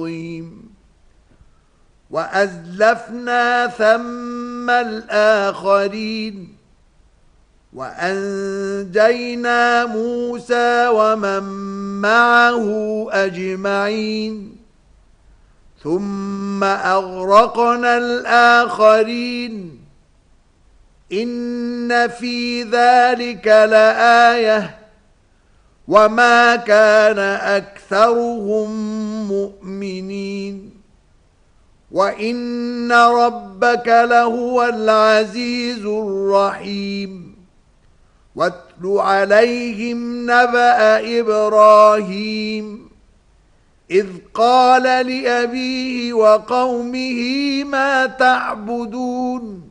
وأزلفنا ثم الآخرين وأنجينا موسى ومن معه أجمعين ثم أغرقنا الآخرين إن في ذلك لآية وما كان أكثرهم مؤمنين وإن ربك لهو العزيز الرحيم واتل عليهم نبأ إبراهيم إذ قال لأبيه وقومه ما تعبدون